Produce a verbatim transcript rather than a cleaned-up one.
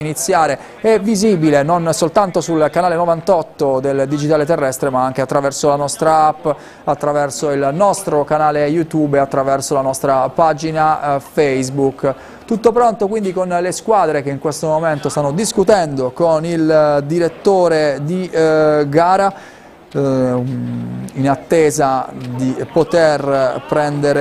iniziare è visibile non soltanto sul canale novantotto del Digitale Terrestre, ma anche attraverso la nostra app, attraverso il nostro canale YouTube e attraverso la nostra pagina eh, Facebook. Tutto pronto quindi con le squadre che in questo momento stanno discutendo con il direttore di eh, gara eh, in attesa di poter prendere